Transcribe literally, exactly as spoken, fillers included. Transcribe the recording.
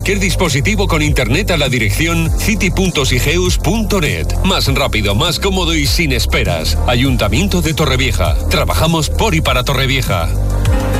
cualquier dispositivo con internet a la dirección city punto sigeus punto net. Más rápido, más cómodo y sin esperas. Ayuntamiento de Torrevieja. Trabajamos por y para Torrevieja.